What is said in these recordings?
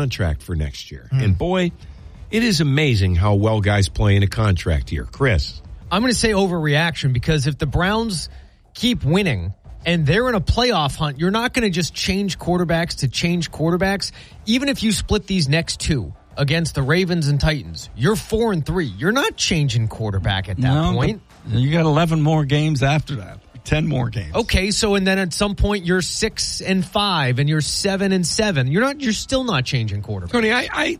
contract for next year. And boy, it is amazing how well guys play in a contract here. Chris. I'm going to say overreaction because if the Browns keep winning and they're in a playoff hunt, you're not going to just change quarterbacks to change quarterbacks. Even if you split these next two against the Ravens and Titans, you're 4-3. You're not changing quarterback at that point. You got 11 more games after that. 10 more games. Okay, so and then at some point you're 6-5 and you're 7-7. You're still not changing quarterback. Tony, I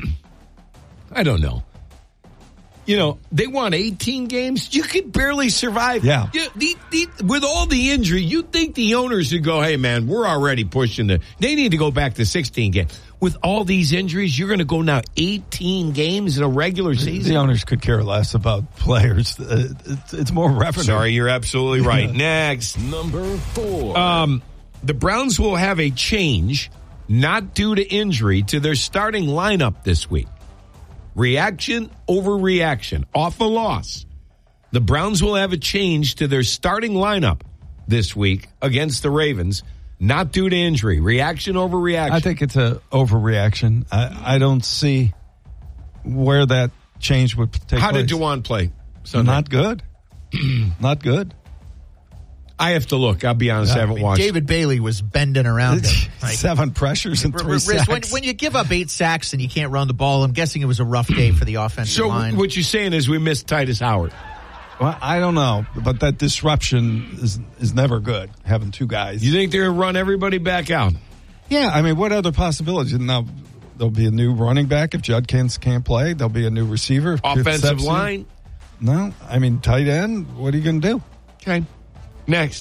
don't know. You know, they won 18 games. You could barely survive. Yeah. With all the injury, you'd think the owners would go, hey, man, we're already pushing they need to go back to 16 games. With all these injuries, you're going to go now 18 games in a regular season? The owners could care less about players. It's more revenue. Sorry, you're absolutely right. Next. Number 4. The Browns will have a change, not due to injury, to their starting lineup this week. Reaction over reaction. Off a loss. The Browns will have a change to their starting lineup this week against the Ravens, not due to injury. Reaction over reaction. I think it's a overreaction. I don't see where that change would take place. How did Juwan play Sunday? Not good. Not good. I have to look. I'll be honest. I haven't watched. David Bailey was bending around him. 7 pressures and 3 sacks. When you give up 8 sacks and you can't run the ball, I'm guessing it was a rough day for the offensive line. So what you're saying is we missed Titus Howard. Well, I don't know, but that disruption is never good, having 2 guys. You think they're going to run everybody back out? Yeah, I mean, what other possibilities? Now, there'll be a new running back if Judkins can't play. There'll be a new receiver. Offensive line? No, I mean, tight end. What are you going to do? Okay. Next.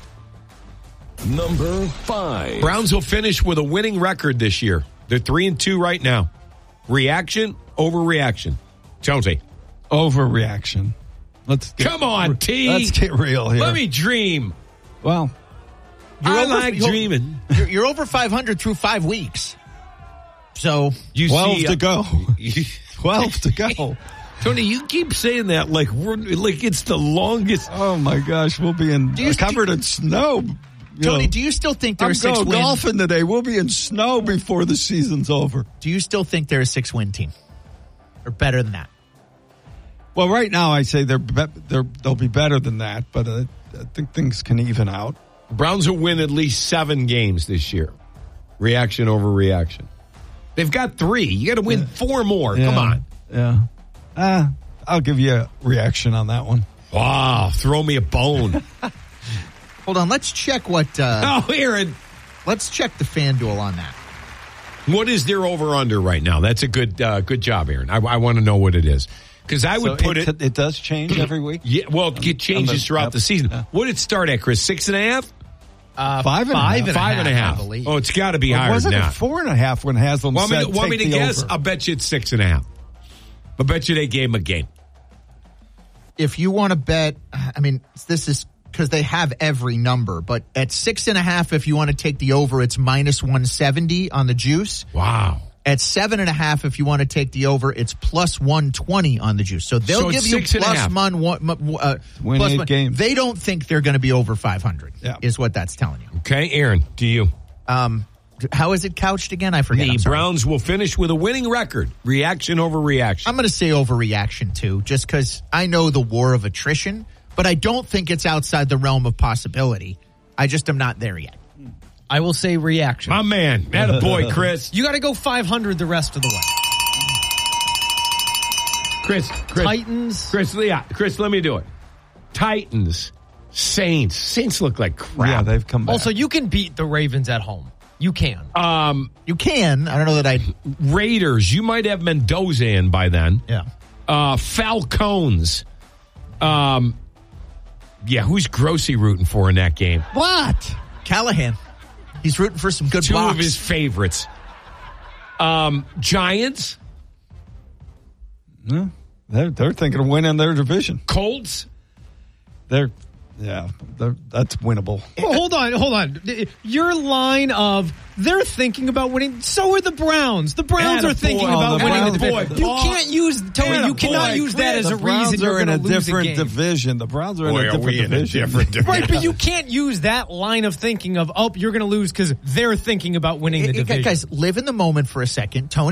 Number 5. Browns will finish with a winning record this year. They're 3-2 right now. Reaction over reaction. Jonesy. Overreaction. Come on, T. Let's get real here. Let me dream. Well, I like dreaming. You're over 500 through 5 weeks. So 12 to go. 12 to go. Tony, you keep saying that like it's the longest. Oh my gosh, we'll be covered in snow. Tony, do you still think there are 6 wins? Golfing today. We'll be in snow before the season's over. Do you still think they're a 6-win team, or better than that? Well, right now I say they'll be better than that, but I think things can even out. Browns will win at least 7 games this year. Reaction over reaction. They've got 3. You got to win 4 more. Yeah. Come on. Yeah. I'll give you a reaction on that one. Wow. Throw me a bone. Hold on. Let's check what. Aaron. Let's check the FanDuel on that. What is their over-under right now? That's a good job, Aaron. I want to know what it is. Because I would put it. It does change every week? Yeah, well, it changes throughout the season. Yeah. What did it start at, Chris? 6.5? 5.5. 5.5. Oh, it's got to be higher than that. Wasn't it 4.5 when Haslam said want me to guess? over? I'll bet you it's 6.5. I'll bet you they gave him a game. If you want to bet, I mean, this is because they have every number, but at 6.5, if you want to take the over, it's minus 170 on the juice. Wow. At 7.5, if you want to take the over, it's plus 120 on the juice. So they'll give you plus win 8 games. They don't think they're going to be over 500. Yeah. Is what that's telling you. Okay, Aaron, to you. How is it couched again? I forget. The Browns will finish with a winning record. Reaction over reaction. I'm going to say overreaction too, just because I know the war of attrition, but I don't think it's outside the realm of possibility. I just am not there yet. I will say reaction. My man. Attaboy, Chris. You got to go 500 the rest of the way. Chris. Titans. Chris, let me do it. Titans. Saints. Saints look like crap. Yeah, they've come back. Also, you can beat the Ravens at home. You can. You can. I don't know that I. Raiders. You might have Mendoza in by then. Yeah. Falcons. Yeah, who's Grossi rooting for in that game? What? Callahan. He's rooting for some good Two blocks. of his favorites. Giants. No, they're thinking of winning their division. Colts. That's winnable. Well, hold on. Your line of they're thinking about winning. So are the Browns. The Browns are thinking about winning the division. You can't use Tony. You cannot use that as a reason. They're in a different division. The Browns are in a different division. Right, but you can't use that line of thinking of you're going to lose because they're thinking about winning the division. Guys, live in the moment for a second. Tony